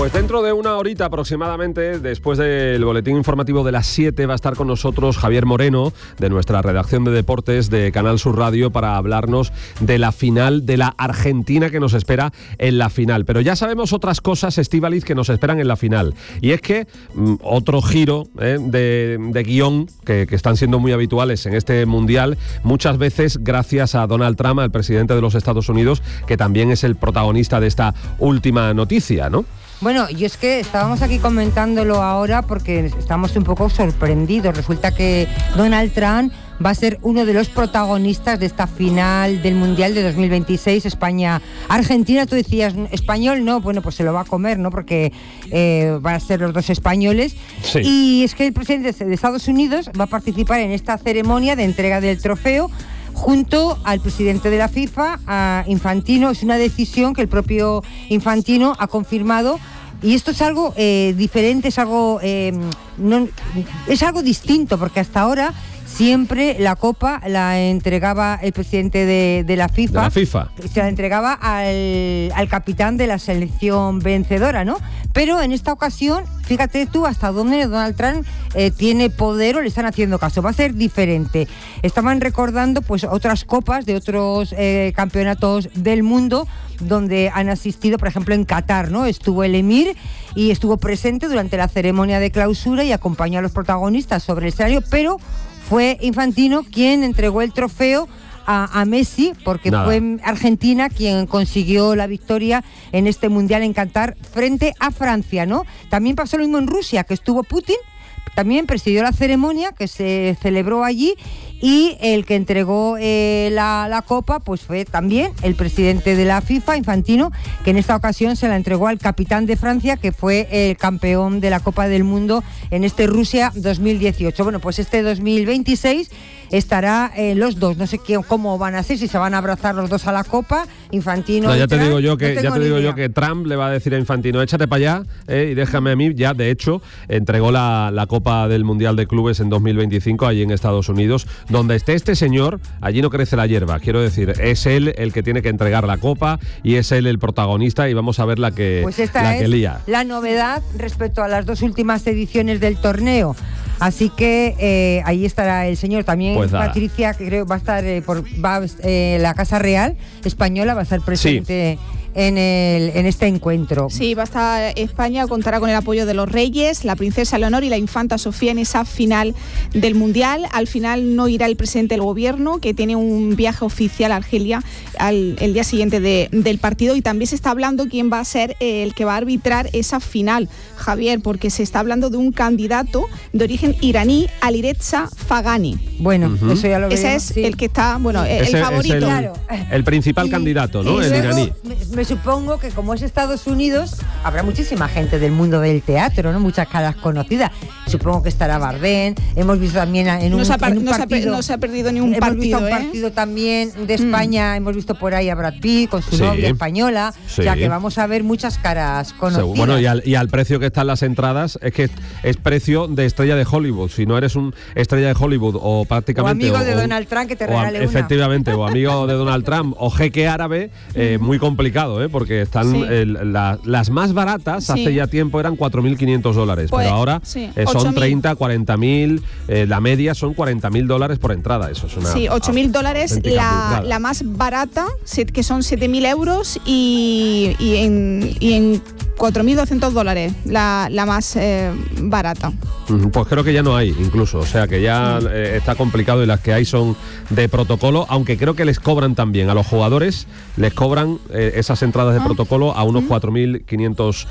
Pues dentro de una horita aproximadamente, después del boletín informativo de las 7, va a estar con nosotros Javier Moreno, de nuestra redacción de deportes de Canal Sur Radio, para hablarnos de la final, de la Argentina que nos espera en la final. Pero ya sabemos otras cosas, Estíbaliz, que nos esperan en la final. Y es que otro giro de guión que están siendo muy habituales en este Mundial, muchas veces gracias a Donald Trump, el presidente de los Estados Unidos, que también es el protagonista de esta última noticia, ¿no? Bueno, y es que estábamos aquí comentándolo ahora porque estamos un poco sorprendidos. Resulta que Donald Trump va a ser uno de los protagonistas de esta final del Mundial de 2026, España-Argentina. Tú decías, español no, bueno, pues se lo va a comer, ¿no? Porque van a ser los dos españoles. Sí. Y es que el presidente de Estados Unidos va a participar en esta ceremonia de entrega del trofeo junto al presidente de la FIFA, a Infantino. Es una decisión que el propio Infantino ha confirmado. Y esto es algo diferente, es algo distinto, porque hasta ahora siempre la copa la entregaba el presidente de la FIFA. De la FIFA. Se la entregaba al capitán de la selección vencedora, ¿no? Pero en esta ocasión, fíjate tú hasta dónde Donald Trump tiene poder o le están haciendo caso. Va a ser diferente. Estaban recordando pues otras copas de otros campeonatos del mundo donde han asistido, por ejemplo en Qatar, ¿no? Estuvo el emir y estuvo presente durante la ceremonia de clausura y acompañó a los protagonistas sobre el escenario, pero fue Infantino quien entregó el trofeo a Messi, porque fue Argentina quien consiguió la victoria en este Mundial en Qatar frente a Francia, ¿no? También pasó lo mismo en Rusia, que estuvo Putin, también presidió la ceremonia que se celebró allí, y el que entregó la copa pues fue también el presidente de la FIFA, Infantino, que en esta ocasión se la entregó al capitán de Francia, que fue el campeón de la Copa del Mundo en este Rusia 2018. Bueno, pues este 2026 estará los dos, no sé cómo van a ser, si se van a abrazar los dos a la copa, Infantino. No, ya te Trump, digo yo que Trump le va a decir a Infantino, échate para allá y déjame a mí. Ya de hecho entregó la Copa del Mundial de Clubes en 2025 allí en Estados Unidos. Donde esté este señor, allí no crece la hierba. Quiero decir, es él el que tiene que entregar la copa y es él el protagonista, y vamos a ver la que lía. La novedad respecto a las dos últimas ediciones del torneo. Así que ahí estará el señor. También pues Patricia, que creo va a estar la Casa Real Española va a estar presente. Sí. En este encuentro. Sí, va a estar España, contará con el apoyo de los reyes, la princesa Leonor y la infanta Sofía en esa final del Mundial. Al final no irá el presidente del gobierno, que tiene un viaje oficial a Argelia el día siguiente del partido, y también se está hablando quién va a ser el que va a arbitrar esa final, Javier, porque se está hablando de un candidato de origen iraní, Alireza Fagani. Bueno, eso ya lo veremos. Ese es el que está, el favorito. Es el principal candidato, ¿no? El iraní. Me supongo que como es Estados Unidos, habrá muchísima gente del mundo del teatro, ¿no? Muchas caras conocidas. Supongo que estará Bardem. Hemos visto también en un partido. No se ha perdido ni un partido. Hemos visto un partido también de España. Hemos visto por ahí a Brad Pitt con su novia española. Sí. O sea que vamos a ver muchas caras conocidas. Bueno, y al precio que están las entradas, es que es precio de estrella de Hollywood. Si no eres un estrella de Hollywood o prácticamente... O amigo de Donald Trump, que te regale una. Efectivamente, o amigo de Donald Trump o jeque árabe, muy complicado, porque están las más baratas hace ya tiempo eran $4.500, pero ahora son 30, 40.000, la media son $40.000 por entrada. Eso es una $8.000 la más barata, que son 7.000 euros, y en $4.200 la más barata. Pues creo que ya no hay, incluso, o sea que ya está complicado, y las que hay son de protocolo, aunque creo que les cobran también a los jugadores, les cobran esas entradas de protocolo a unos $4.500